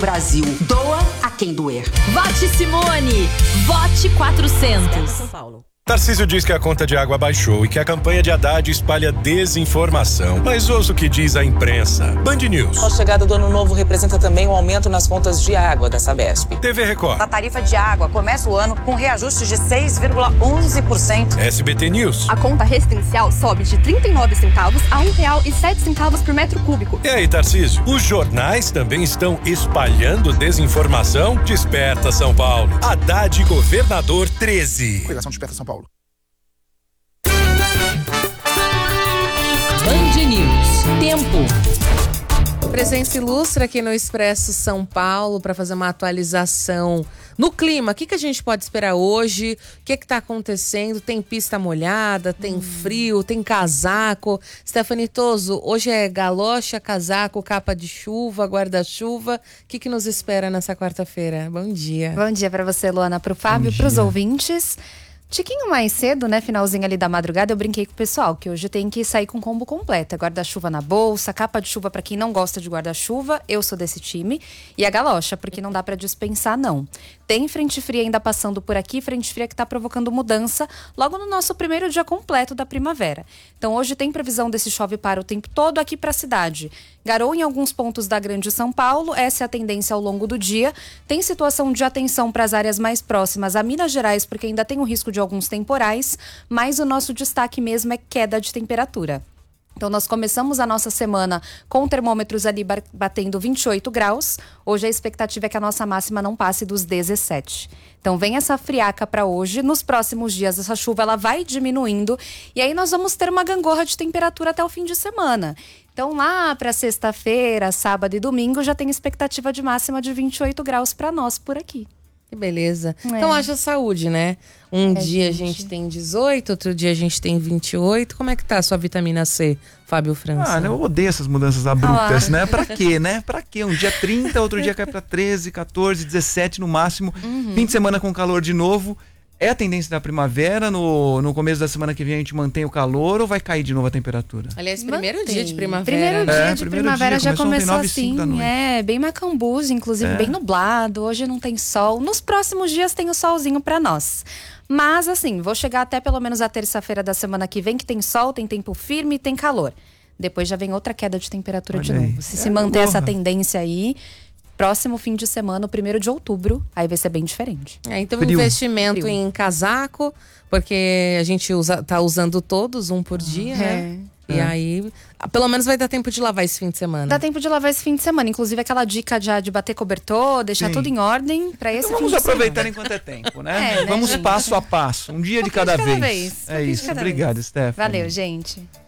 Brasil. Doa a quem doer. Vote Simone. Vote 400. São Paulo. Tarcísio diz que a conta de água baixou e que a campanha de Haddad espalha desinformação. Mas ouça o que diz a imprensa. Band News. A chegada do ano novo representa também um aumento nas contas de água da Sabesp. TV Record. A tarifa de água começa o ano com reajuste de 6,11%. SBT News. A conta residencial sobe de 39 centavos a R$1,07 por metro cúbico. E aí, Tarcísio? Os jornais também estão espalhando desinformação? Desperta, São Paulo. Haddad governador 13. Operação Desperta São Paulo. Band News. Tempo. Presença ilustre aqui no Expresso São Paulo para fazer uma atualização no clima. O que a gente pode esperar hoje? O que está acontecendo? Tem pista molhada, tem frio, tem casaco. Stephanie Toso, hoje é galocha, casaco, capa de chuva, guarda-chuva. O que nos espera nessa quarta-feira? Bom dia. Bom dia para você, Luana, para o Fábio, para os ouvintes. Tiquinho mais cedo, né, finalzinho ali da madrugada, eu brinquei com o pessoal que hoje tem que sair com combo completo. É guarda-chuva na bolsa, capa de chuva pra quem não gosta de guarda-chuva, eu sou desse time, e a galocha, porque não dá pra dispensar, não. Tem frente fria ainda passando por aqui, frente fria que tá provocando mudança logo no nosso primeiro dia completo da primavera. Então hoje tem previsão desse chove para o tempo todo aqui pra cidade. Garoa em alguns pontos da Grande São Paulo, essa é a tendência ao longo do dia. Tem situação de atenção para as áreas mais próximas a Minas Gerais, porque ainda tem o risco de alguns temporais, mas o nosso destaque mesmo é queda de temperatura. Então nós começamos a nossa semana com termômetros ali batendo 28 graus. Hoje a expectativa é que a nossa máxima não passe dos 17. Então vem essa friaca para hoje. Nos próximos dias essa chuva ela vai diminuindo e aí nós vamos ter uma gangorra de temperatura até o fim de semana. Então lá para sexta-feira, sábado e domingo já tem expectativa de máxima de 28 graus para nós por aqui. Que beleza. Então haja saúde, né? Um dia a gente tem 18, outro dia a gente tem 28. Como é que tá a sua vitamina C, Fábio França? Eu odeio essas mudanças abruptas, né? Pra quê, né? Pra quê? Um dia 30, outro dia cai pra 13, 14, 17 no máximo. Fim de semana com calor de novo. É a tendência da primavera? No começo da semana que vem a gente mantém o calor ou vai cair de novo a temperatura? Aliás, primeiro dia de primavera. Primeiro dia de primavera já começou assim. Bem macambuzo, inclusive bem nublado. Hoje não tem sol. Nos próximos dias tem o solzinho pra nós. Mas assim, vou chegar até pelo menos a terça-feira da semana que vem, que tem sol, tem tempo firme e tem calor. Depois já vem outra queda de temperatura de novo. Se manter essa tendência aí, próximo fim de semana, o 1º de outubro, aí vai ser bem diferente. Então investimento em casaco, porque a gente tá usando todos, um por dia, né? E aí, pelo menos vai dar tempo de lavar esse fim de semana. Dá tempo de lavar esse fim de semana. Inclusive aquela dica já de bater cobertor, deixar tudo em ordem para esse então fim de semana. Vamos aproveitar enquanto é tempo, né? Vamos passo a passo, um dia de cada vez. É isso. Obrigado, Stephanie. Valeu, gente.